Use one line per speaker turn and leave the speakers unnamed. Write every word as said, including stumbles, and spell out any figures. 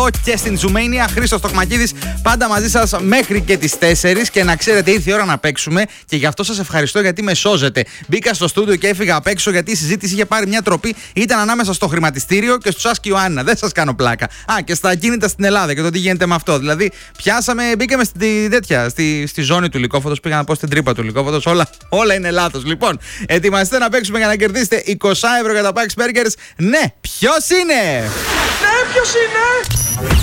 Και στην Τζουμέινια, Χρήστος Τοκμακίδης, πάντα μαζί σας μέχρι και τις τέσσερις. Και να ξέρετε, ήρθε η ώρα να παίξουμε και γι' αυτό σας ευχαριστώ γιατί με σώζετε. Μπήκα στο στούντιο και έφυγα απ' έξω γιατί η συζήτηση είχε πάρει μια τροπή. Ήταν ανάμεσα στο χρηματιστήριο και στους Άσκη Ιωάννα. Δεν σας κάνω πλάκα. Α, και στα ακίνητα στην Ελλάδα και το τι γίνεται με αυτό. Δηλαδή, πιάσαμε, μπήκαμε στη, τέτοια, στη, στη ζώνη του Λυκόφωτος. Πήγα να πω στην τρύπα του Λυκόφωτος. Όλα, όλα είναι λάθος. Λοιπόν, ετοιμαστείτε να παίξουμε για να κερδίσετε είκοσι ευρώ για τα Pax Burgers. Ναι, ποιος είναι?
Ναι, ποιος είναι?